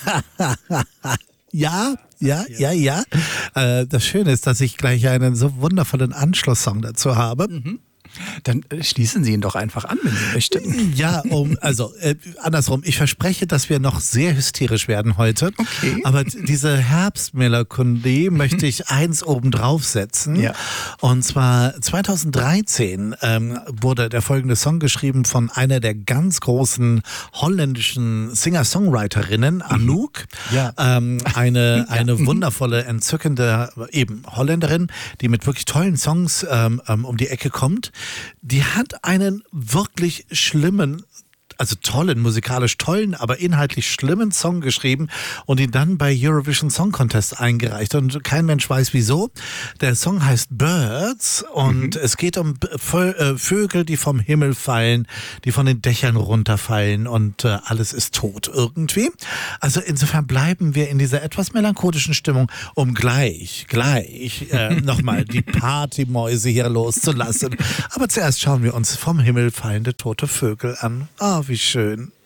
Ja. Das Schöne ist, dass ich gleich einen so wundervollen Anschlusssong dazu habe. Dann schließen Sie ihn doch einfach an, wenn Sie möchten. Ja, andersrum. Ich verspreche, dass wir noch sehr hysterisch werden heute. Okay. Aber diese Herbstmelancholie möchte ich eins obendrauf setzen. Ja. Und zwar 2013 wurde der folgende Song geschrieben von einer der ganz großen holländischen Singer-Songwriterinnen, Anouk. Ja. Eine wundervolle, entzückende eben Holländerin, die mit wirklich tollen Songs um die Ecke kommt. Die hat einen wirklich schlimmen, also musikalisch tollen, aber inhaltlich schlimmen Song geschrieben und ihn dann bei Eurovision Song Contest eingereicht. Und kein Mensch weiß wieso. Der Song heißt Birds und es geht um Vögel, die vom Himmel fallen, die von den Dächern runterfallen und alles ist tot irgendwie. Also insofern bleiben wir in dieser etwas melancholischen Stimmung, um gleich nochmal die Partymäuse hier loszulassen. Aber zuerst schauen wir uns vom Himmel fallende tote Vögel an. Ah, wie schön.